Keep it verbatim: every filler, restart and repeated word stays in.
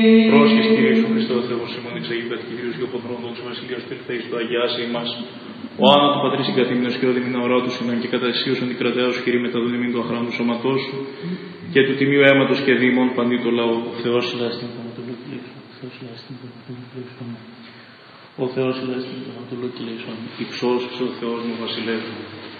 Πρόσχες Κύριε Ιησού Χριστέ ο Θεός ημών εξαγγείλτα Κύριος και ο πονρών δόξα βασιλείας του ελθέης του Αγιάσε ημάς. Ο Άννα του Πατρί συγκαθήμενος και ο διμήνα ορά του συνόν και κατά εσίωσον την κρατέας Κύριε μεταδούν ημίν του αχράντου σώματός σου και του τιμίου αίματος και δήμων παντί το λαό. Ο Θεός ελάστην ο Θεός ελάστην το Ανατολό Κυλαίσον. Υψώσου ο Θεός μου βασιλεύει.